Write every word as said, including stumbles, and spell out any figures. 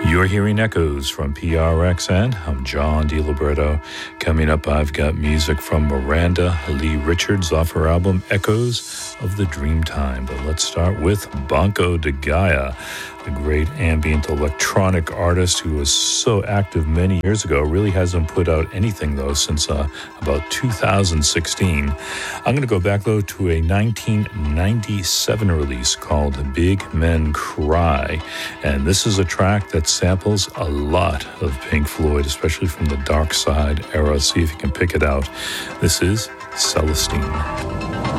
You're hearing Echoes from P R X N. I'm John DiLiberto. Coming up, I've got music from Miranda Lee Richards off her album Echoes of the Dreamtime. But let's start with Banco de Gaia, the great ambient electronic artist who was so active many years ago. Really hasn't put out anything, though, since uh, about two thousand sixteen. I'm going to go back, though, to a nineteen ninety-seven release called Big Men Cry. And this is a track that samples a lot of Pink Floyd, especially from the Dark Side era. See if you can pick it out. This is Celestine.